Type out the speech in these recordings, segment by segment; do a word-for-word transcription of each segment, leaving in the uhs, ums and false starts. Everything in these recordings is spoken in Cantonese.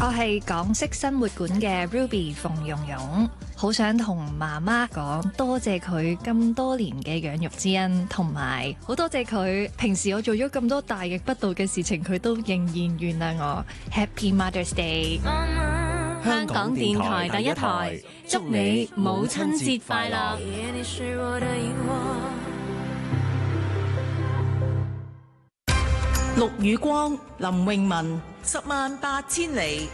我係港式生活館嘅 Ruby 馮蓉蓉，好想同媽媽講多謝佢咁多年嘅養育之恩，同埋好多謝佢平時我做咗咁多大逆不道嘅事情，佢都仍然原諒我。Happy Mother's Day！ 香港電台第一台，祝你母親節快樂！ 陸宇光、林詠雯，十萬八千里。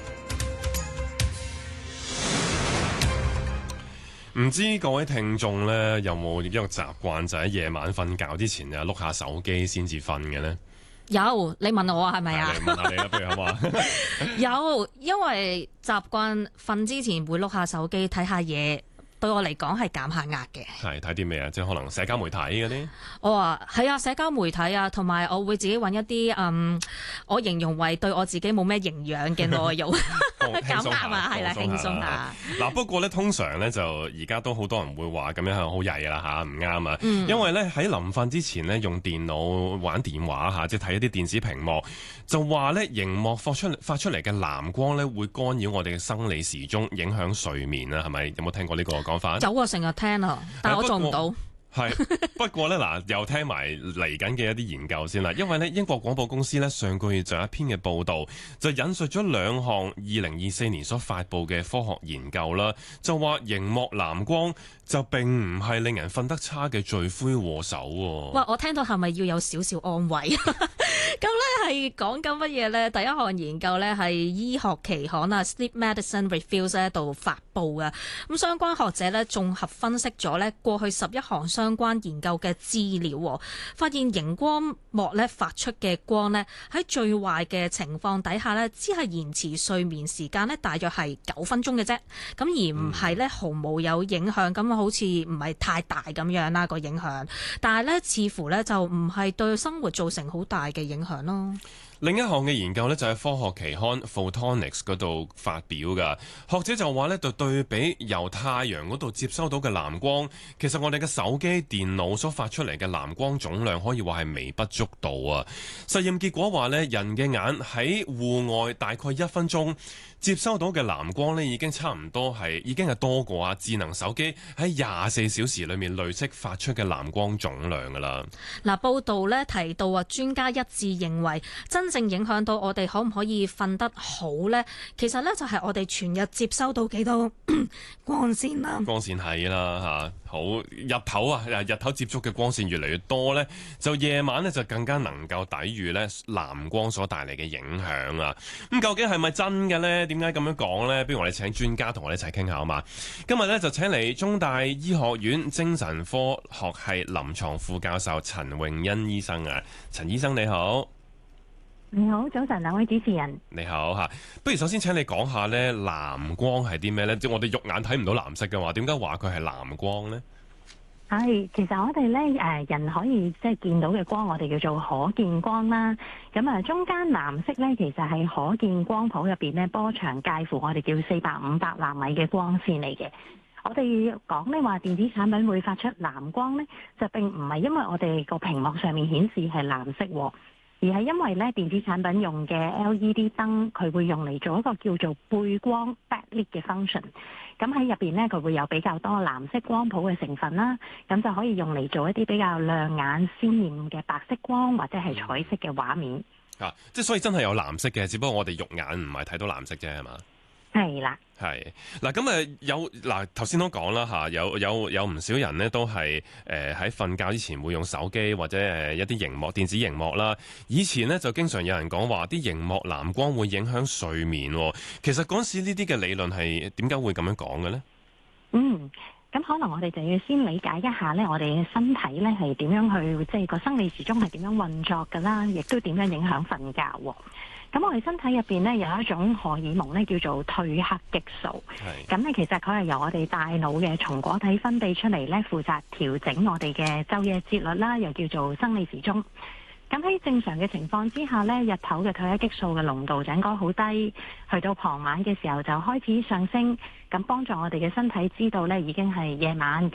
唔知各位聽眾呢，有冇一個習慣，就喺夜晚瞓覺之前啊，碌下手機先至瞓嘅呢？ 有，你問我係咪啊？ 嚟問下你啦，不如好嘛？ 有，因為習慣瞓之前會碌下手機睇下嘢。對我嚟講係減下壓嘅。 係睇啲咩啊？即係可能社交媒體嗰啲。 我話係啊，社交媒體啊，同埋我會自己揾一啲嗯，我形容為對我自己冇咩營養嘅內容，減壓啊，係啦，輕鬆下。 嗱，不過咧，通常咧就而家都好多人會話咁樣係好曳啦嚇，唔啱啊。 嗯、 因為咧喺臨瞓之前咧，用電腦玩電話嚇，即係睇一啲電子屏幕，就話咧熒幕發出發出嚟嘅藍光咧會干擾我哋嘅生理時鐘，影響睡眠啊，係咪？有冇聽過呢個講法？ 有啊，成日聽啊，但係我做唔到。 係不過咧嗱，又聽埋嚟緊嘅一啲研究先啦。因為咧英國廣播公司咧上個月就有一篇嘅報導，就引述咗兩項二零二四年所發布嘅科學研究啦，就話熒幕藍光就並唔係令人瞓得差嘅罪魁禍首喎。 哇！我聽到係咪要有少少安慰？咁咧係講緊乜嘢咧？第一項研究咧係醫學期刊啊 Sleep Medicine Reviews 喺度發布嘅。咁相關學者咧綜合分析咗咧過去十一項相關研究嘅資料，發現熒光幕咧發出嘅光咧喺最壞嘅情況底下咧，只係延遲睡眠時間咧大約係九分鐘嘅啫。咁而唔係咧毫無有影響，咁好似唔係太大咁樣啦個影響。但係咧似乎咧就唔係對生活造成好大嘅影響咯。 另一項嘅研究呢，就喺科學期刊 Photonics 嗰度發表㗎，學者就話呢，就對比由太陽嗰度接收到嘅藍光，其實我哋嘅手機、電腦所發出嚟嘅藍光總量可以話係微不足道啊！實驗結果話呢，人嘅眼喺戶外大概一分鐘接收到嘅藍光呢，已經差唔多係已經係多過啊智能手機喺廿四小時裏面累積發出嘅藍光總量㗎啦。 嗱，報道呢提到啊，專家一致認為真正影響到我哋可唔可以瞓得好呢？其實呢，就係我哋全日接收到幾多光線啦。 光線係啦嚇，好日頭啊，日頭接觸嘅光線越嚟越多呢，就夜晚呢就更加能夠抵禦呢藍光所帶嚟嘅影響啊！咁究竟係咪真嘅呢？點解咁樣講呢？不如我哋請專家同我哋一齊傾下啊嘛！今日呢，就請嚟中大醫學院精神科學系臨床副教授陳詠欣醫生啊，陳醫生你好。 你好，早晨，兩位主持人。 你好吓，不如首先請你講下咧，藍光係啲咩咧？即係我哋肉眼睇唔到藍色嘅話，點解話佢係藍光咧？ 係，其實我哋咧誒人可以即係見到嘅光，我哋叫做可見光啦。咁啊，中間藍色咧，其實係可見光譜入邊咧波長介乎我哋叫四百五百納米嘅光線嚟嘅。我哋講咧話電子產品會發出藍光咧，就並唔係因為我哋個屏幕上面顯示係藍色喎。而係因為咧電子產品用嘅 L E D 燈，佢會用嚟做一個叫做背光 backlit 嘅 function。咁喺入邊咧，佢會有比較多藍色光譜嘅成分啦，咁就可以用嚟做一啲比較亮眼鮮豔嘅白色光或者係彩色嘅畫面。 啊，即係所以真係有藍色嘅，只不過我哋肉眼唔係睇到藍色啫，係嘛？ 係啦， 係嗱，咁誒有嗱頭先都講啦嚇，有有有唔少人呢都係誒喺瞓覺之前會用手機或者誒一啲熒幕電子熒幕啦。以前呢就經常有人講話啲熒幕藍光會影響睡眠。其實嗰時呢啲嘅理論係點解會咁樣講嘅呢？ 嗯，咁可能我哋就要先理解一下咧，我哋嘅身體咧係點樣去即係個生理時鐘係點樣運作㗎啦，亦都點樣影響瞓覺喎。咁我哋身體入邊咧有一種荷爾蒙咧叫做褪黑激素，咁咧其實佢係由我哋大腦嘅松果體分泌出嚟咧，負責調整我哋嘅晝夜節律啦，又叫做生理時鐘。咁喺正常嘅情況之下咧，日頭嘅褪黑激素嘅濃度就應該好低，去到傍晚嘅時候就開始上升，咁幫助我哋嘅身體知道咧已經係夜晚。